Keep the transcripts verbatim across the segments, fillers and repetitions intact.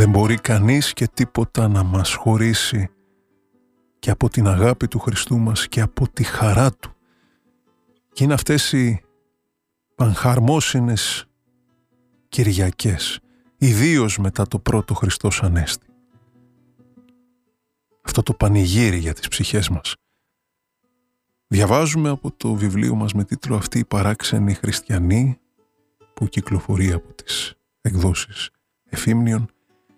Δεν μπορεί κανείς και τίποτα να μας χωρίσει και από την αγάπη του Χριστού μας και από τη χαρά Του. Και είναι αυτές οι πανχαρμόσυνες Κυριακές, ιδίως μετά το πρώτο Χριστός Ανέστη. Αυτό το πανηγύρι για τις ψυχές μας. Διαβάζουμε από το βιβλίο μας με τίτλο «Αυτοί οι παράξενοι χριστιανοί» που κυκλοφορεί από τις εκδόσεις Εφήμνιον.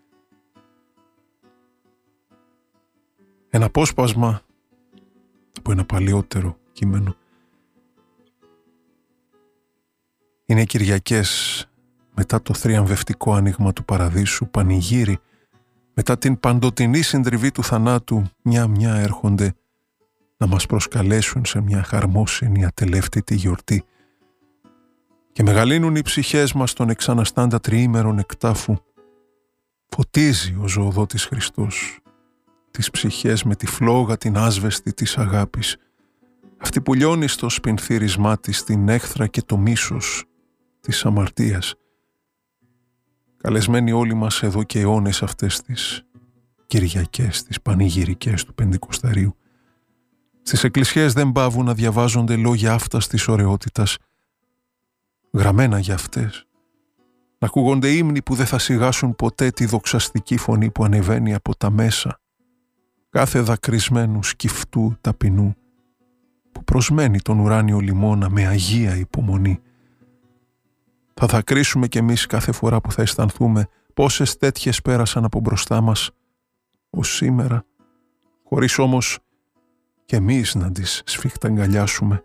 Ένα απόσπασμα από ένα παλαιότερο κείμενο. Είναι οι Κυριακές μετά το θριαμβευτικό άνοιγμα του παραδείσου, πανηγύρι, μετά την παντοτινή συντριβή του θανάτου, μια-μια έρχονται να μας προσκαλέσουν σε μια χαρμόσυνη ατελεύτητη γιορτή και μεγαλύνουν οι ψυχές μας των εξαναστάντα τριήμερων εκτάφου. Φωτίζει ο ζωοδότης Χριστός τις ψυχές με τη φλόγα την άσβεστη της αγάπης, αυτή που λιώνει στο σπινθύρισμά της την έχθρα και το μίσος της αμαρτίας. Καλεσμένοι όλοι μας εδώ και αιώνες αυτές τις Κυριακές, τις πανηγυρικές του Πεντηκοσταρίου. Στις εκκλησιές δεν παύουν να διαβάζονται λόγια αυτάς ωραιότητας, γραμμένα για αυτές. Να ακούγονται ύμνοι που δεν θα σιγάσουν ποτέ τη δοξαστική φωνή που ανεβαίνει από τα μέσα κάθε δακρυσμένου σκυφτού ταπεινού που προσμένει τον ουράνιο λιμώνα με αγία υπομονή. Θα δακρύσουμε κι εμείς κάθε φορά που θα αισθανθούμε πόσες τέτοιες πέρασαν από μπροστά μας ως σήμερα, χωρίς όμως κι εμείς να τις σφιχταγκαλιάσουμε.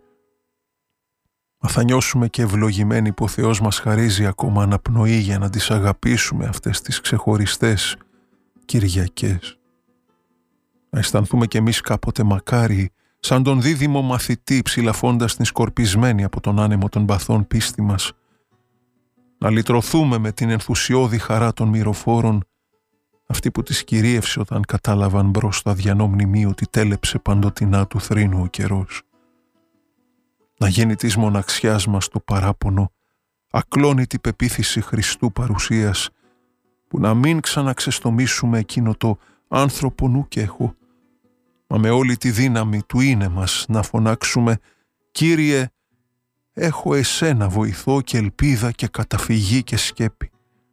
Μα θα νιώσουμε και ευλογημένοι που ο Θεός μας χαρίζει ακόμα αναπνοή για να τις αγαπήσουμε αυτές τις ξεχωριστές Κυριακές. Να αισθανθούμε κι εμείς κάποτε μακάριοι, σαν τον δίδυμο μαθητή ψηλαφώντας την σκορπισμένη από τον άνεμο των παθών πίστη μας. Να λυτρωθούμε με την ενθουσιώδη χαρά των μυροφόρων, αυτή που τις κυρίευσε όταν κατάλαβαν μπρος στο αδιανό μνημείο ότι τέλεψε παντοτινά του θρήνου ο καιρός. Να γίνει της μοναξιάς μας το παράπονο, ακλόνητη πεποίθηση Χριστού παρουσίας, που να μην ξαναξεστομίσουμε εκείνο το άνθρωπο νου και έχω, μα με όλη τη δύναμη του είναι μας να φωνάξουμε «Κύριε, έχω εσένα βοηθό και ελπίδα και καταφυγή και σκέπη».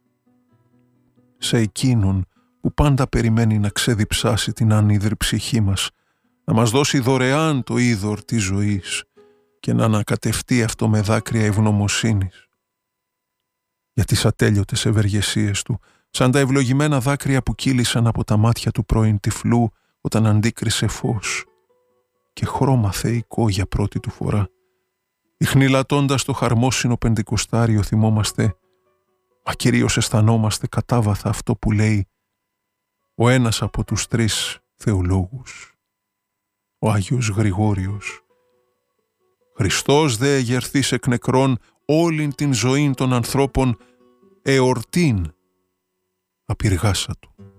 Σε εκείνον που πάντα περιμένει να ξεδιψάσει την ανίδρη ψυχή μας, να μας δώσει δωρεάν το είδωρ της ζωής και να ανακατευτεί αυτό με δάκρυα ευγνωμοσύνης. Για τις ατέλειωτες ευεργεσίες του, σαν τα ευλογημένα δάκρυα που κύλησαν από τα μάτια του πρώην τυφλού όταν αντίκρισε φως και χρώμα θεϊκό για πρώτη του φορά. Ιχνηλατώντας το χαρμόσυνο Πεντηκοστάριο θυμόμαστε, μα κυρίως αισθανόμαστε κατάβαθα αυτό που λέει ο ένας από τους τρεις θεολόγους, ο Άγιος Γρηγόριος. «Χριστός δε εγερθείς εκ νεκρών όλην την ζωήν των ανθρώπων εορτήν απειργάσα του».